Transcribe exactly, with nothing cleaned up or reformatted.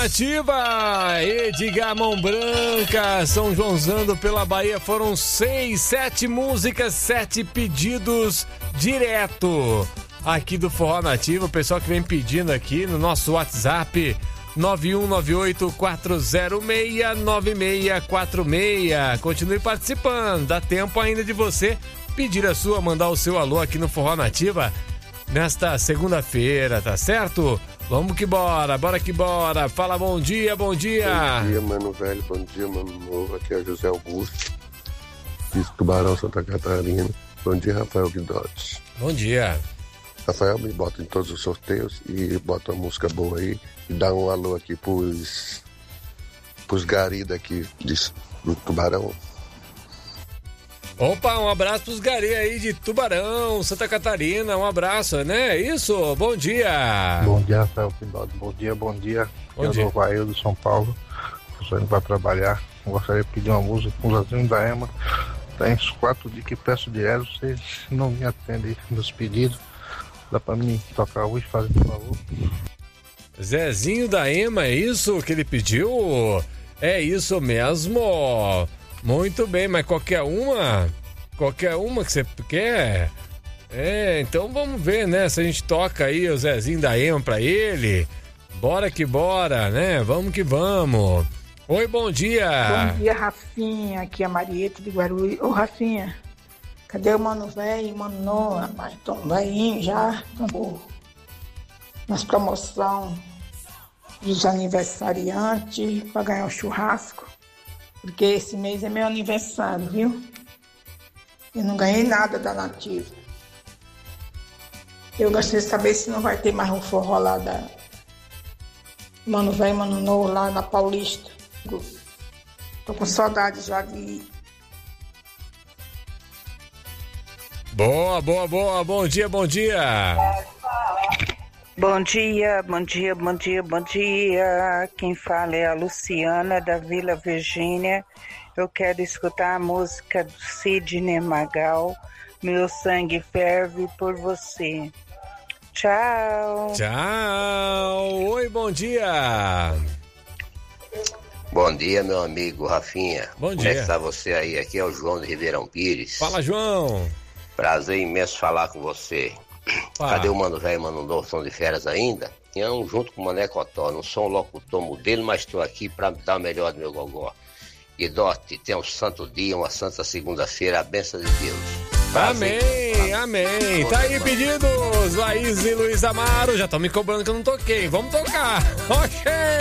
Nativa, Edgar Mão Branca, São Joãozando pela Bahia, foram seis, sete músicas, sete pedidos direto aqui do Forró Nativa, o pessoal que vem pedindo aqui no nosso WhatsApp nove um nove oito quatro zero seis nove seis quatro seis. Continue participando, dá tempo ainda de você pedir a sua, mandar o seu alô aqui no Forró Nativa nesta segunda-feira, tá certo? Vamos que bora, bora que bora. Fala bom dia, bom dia. Bom dia, mano velho, bom dia, mano novo. Aqui é José Augusto, de Tubarão, Santa Catarina. Bom dia, Rafael Guidotti. Bom dia. Rafael, me bota em todos os sorteios e bota uma música boa aí e dá um alô aqui pros, pros gari daqui de, do Tubarão. Opa, um abraço pros gari aí de Tubarão, Santa Catarina, um abraço, né? Isso, bom dia. Bom dia, Rafael Guidotti, bom dia, bom dia. Bom Eu dia. sou o Vail do São Paulo, estou indo para trabalhar. Eu gostaria de pedir uma música com o Zezinho da Ema. Tem uns quatro dias que peço direto, vocês não me atendem nos pedidos. Dá pra mim tocar hoje, fazer por favor? Zezinho da Ema, é isso que ele pediu? É isso mesmo. Muito bem, mas qualquer uma? Qualquer uma que você quer? É, então vamos ver, né? Se a gente toca aí o Zezinho da Ema pra ele. Bora que bora, né? Vamos que vamos. Oi, bom dia. Bom dia, Rafinha. Aqui é a Marieta de Guarulhos. Ô, Rafinha. Cadê o mano velho e mano novo, rapaz? Tão velhinho já, tão nas promoções dos aniversariantes para ganhar um churrasco, porque esse mês é meu aniversário, viu? Eu não ganhei nada da Nativa. Eu gostaria de saber se não vai ter mais um forró lá da mano velho e mano novo lá na Paulista. Tô com saudade já de... Boa, boa, boa, bom dia, bom dia. Bom dia, bom dia, bom dia, bom dia. Quem fala é a Luciana da Vila Virgínia. Eu quero escutar a música do Sidney Magal, Meu Sangue Ferve por Você. Tchau. Tchau. Oi, bom dia. Bom dia, meu amigo Rafinha. Bom dia. Como é que está você aí? Aqui é o João de Ribeirão Pires. Fala, João. Prazer imenso falar com você. Ah. Cadê o Mano Velho e Mano Novo? Estão de férias ainda? Eu, junto com o Mané Cotó, não sou um locutor modelo, mas estou aqui para dar o melhor do meu gogó. Guidotti, tenha um santo dia, uma santa segunda-feira, a bênção de Deus. Prazer. Amém, amém. Tá aí pedidos, Laís e Luiz Amaro. Já estão me cobrando que eu não toquei. Vamos tocar. Ok.